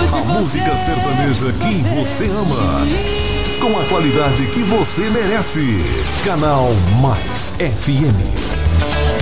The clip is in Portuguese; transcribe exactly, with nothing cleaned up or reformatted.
A música sertaneja que você ama, com a qualidade que você merece. Canal Mais F M.